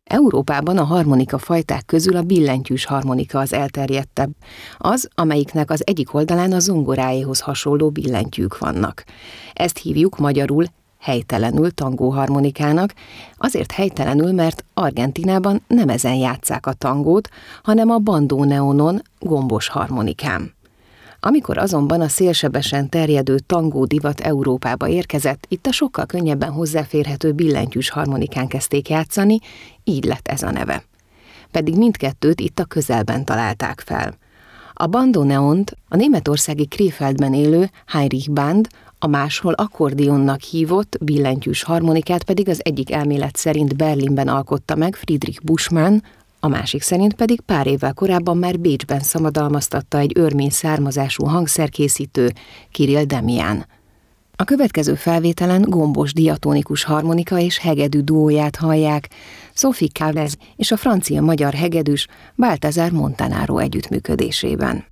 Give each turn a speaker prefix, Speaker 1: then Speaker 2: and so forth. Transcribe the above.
Speaker 1: Európában a harmonika fajták közül a billentyűs harmonika az elterjedtebb, az, amelyiknek az egyik oldalán a zongoráéhoz hasonló billentyűk vannak. Ezt hívjuk magyarul helytelenül tangóharmonikának, azért helytelenül, mert Argentínában nem ezen játsszák a tangót, hanem a bandoneonon, gombos harmonikán. Amikor azonban a szélsebesen terjedő tangó divat Európába érkezett, itt a sokkal könnyebben hozzáférhető billentyűs harmonikán kezdték játszani, így lett ez a neve. Pedig mindkettőt itt a közelben találták fel. A bandoneont a németországi Krefeldben élő Heinrich Band, a máshol akkordionnak hívott billentyűs harmonikát pedig az egyik elmélet szerint Berlinben alkotta meg Friedrich Buschmann, a másik szerint pedig pár évvel korábban már Bécsben szabadalmaztatta egy örmény származású hangszerkészítő, Kirill Demian. A következő felvételen gombos diatonikus harmonika és hegedű duóját hallják, Sophie Calvez és a francia-magyar hegedűs Balthazar Montanaro együttműködésében.